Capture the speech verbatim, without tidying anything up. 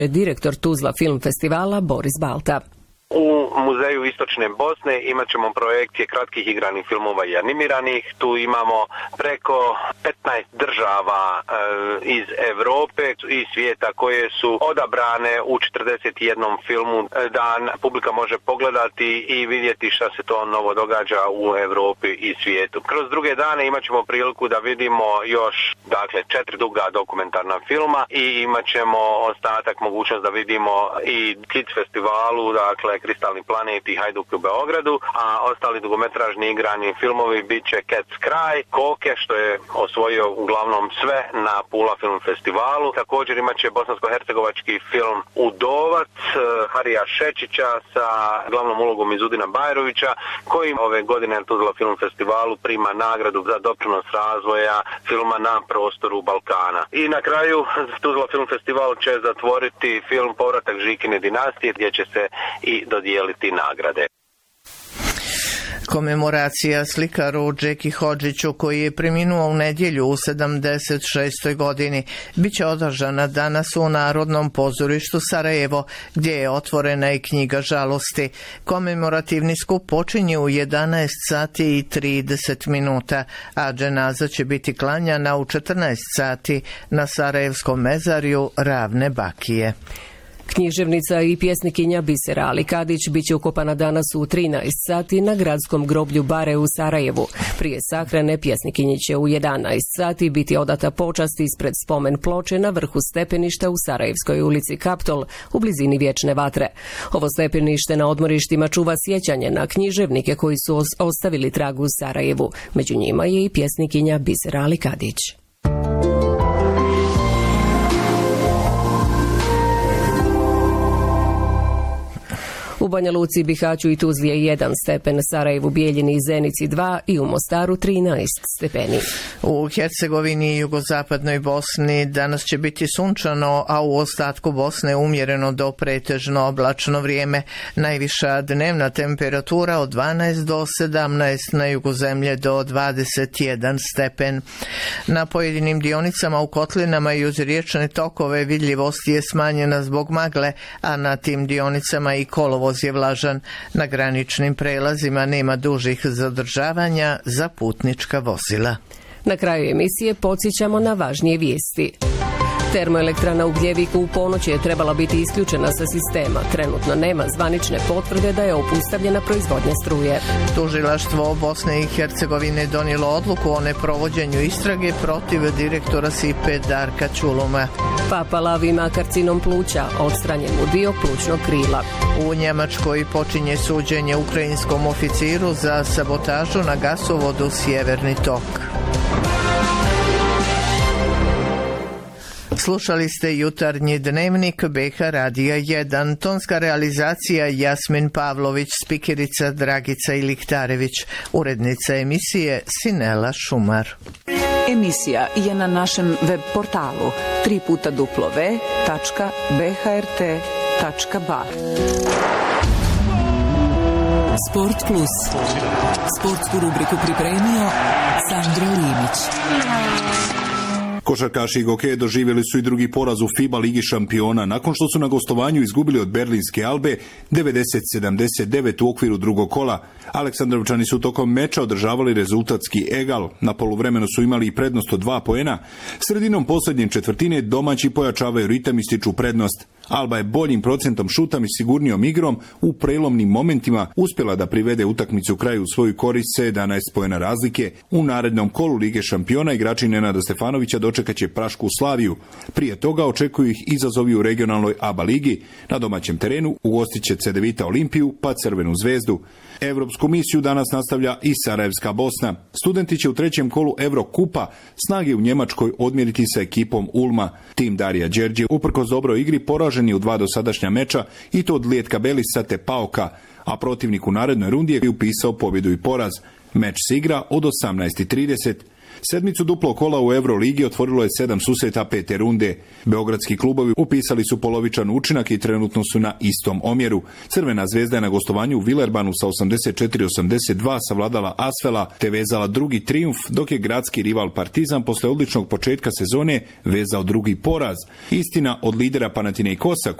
Direktor Tuzla film festivala Boris Balta. U Muzeju Istočne Bosne imat ćemo projekcije kratkih igranih filmova i animiranih. Tu imamo preko petnaest država e, iz Europe i svijeta koje su odabrane u četrdeset jednom filmu da publika može pogledati i vidjeti šta se to novo događa u Europi i svijetu. Kroz druge dane imat ćemo priliku da vidimo još dakle četiri duga dokumentarna filma i imat ćemo ostatak mogućnost da vidimo i Kids festivalu, dakle Kristalni planet i Hajduk u Beogradu, a ostali dugometražni igrani filmovi bit će Cat's Cry, Koke, što je osvojio uglavnom sve na Pula film festivalu. Također imat će bosansko-hercegovački film Udovac Harija Šečića sa glavnom ulogom Izudina Bajrovića, koji ove godine na Tuzla film festivalu prima nagradu za doprinos razvoja filma na prostoru Balkana. I na kraju Tuzla film festival će zatvoriti film Povratak Žikine dinastije, gdje će se i dodijeliti nagrade. Komemoracija slikaru Džeki Hodžiću, koji je preminuo u nedjelju u sedamdeset šestoj godini, bit će održana danas u Narodnom pozorištu Sarajevo, gdje je otvorena i knjiga žalosti. Komemorativni skup počinje u jedanaest sati i trideset minuta, a dženaza će biti klanjana u četrnaest sati na Sarajevskom mezarju Ravne Bakije. Književnica i pjesnikinja Bisera Ali Kadić biće ukopana danas u trinaest sati na gradskom groblju Bare u Sarajevu. Prije sahrane pjesnikinji će u jedanaest sati biti odata počast ispred spomen ploče na vrhu stepeništa u Sarajevskoj ulici Kaptol u blizini Vječne vatre. Ovo stepenište na odmorištima čuva sjećanje na književnike koji su ostavili trag u Sarajevu. Među njima je i pjesnikinja Bisera Ali Kadić. U Banja Luci, Bihaću i Tuzli je jedan stepen, Sarajevu, Bijeljini i Zenici dva i u Mostaru trinaest stepeni. U Hercegovini i jugozapadnoj Bosni danas će biti sunčano, a u ostatku Bosne umjereno do pretežno oblačno vrijeme. Najviša dnevna temperatura od dvanaest do sedamnaest, na jugu zemlje do dvadeset jedan stepen. Na pojedinim dionicama u kotlinama i uz riječne tokove vidljivost je smanjena zbog magle, a na tim dionicama i kolovoz je vlažan. Na graničnim prelazima nema dužih zadržavanja za putnička vozila. Na kraju emisije podsjećamo na važnije vijesti. Termoelektrana Ugljevik u ponoć je trebala biti isključena sa sistema. Trenutno nema zvanične potvrde da je obustavljena proizvodnja struje. Tužilaštvo Bosne i Hercegovine donijelo odluku o neprovođenju istrage protiv direktora Sipe Darka Ćuluma. Papa Lav ima karcinom pluća, odstranjen mu dio plućnog krila. U Njemačkoj počinje suđenje ukrajinskom oficiru za sabotažu na gasovodu Sjeverni tok. Slušali ste jutarnji dnevnik B H Radija jedan. Tonska realizacija Jasmin Pavlović, spikerica Dragica Iliktarević, urednica emisije Sinela Šumar. Emisija je na našem web portalu tri puta w tačka b h r t tačka b a. Sport plus. Sportsku rubriku pripremio Sandro Limić. Košarkaši i Gokeje doživjeli su i drugi poraz u FIBA Ligi šampiona nakon što su na gostovanju izgubili od Berlinske Albe devedeset sedamdeset devet u okviru drugog kola. Aleksandrovčani su tokom meča održavali rezultatski egal. Na poluvremenu su imali i prednost od dva poena. Sredinom posljednje četvrtine domaći pojačavaju ritam i stiču prednost. Alba je boljim procentom šutam i sigurnijom igrom u prelomnim momentima uspjela da privede utakmicu kraju u svoju korist sa jedanaest poena razlike. U narednom kolu Lige šampiona igrači Nenada Stefanovića dočekat će Prašku Slaviju. Prije toga očekuju ih izazovi u regionalnoj A B A ligi. Na domaćem terenu ugostit će Cedevita Olimpiju pa Crvenu zvezdu. Evropsku misiju danas nastavlja i Sarajevska Bosna. Studenti će u trećem kolu Eurokupa snage u Njemačkoj odmjeriti sa ekipom Ulma. Tim Darija Đerđe uprkos dobroj igri poražen je u dva dosadašnja meča i to od Lijetka Belisa te Paoka, a protivnik u narednoj rundi je upisao pobjedu i poraz. Meč se igra od osamnaest i trideset. Sedmicu duplo kola u Euroligi otvorilo je sedam susreta pete runde. Beogradski klubovi upisali su polovičan učinak i trenutno su na istom omjeru. Crvena zvezda je na gostovanju u Villerbanu sa osamdeset četiri osamdeset dva savladala Asvela te vezala drugi trijumf, dok je gradski rival Partizan posle odličnog početka sezone vezao drugi poraz. Istina, od lidera Panathinaikosa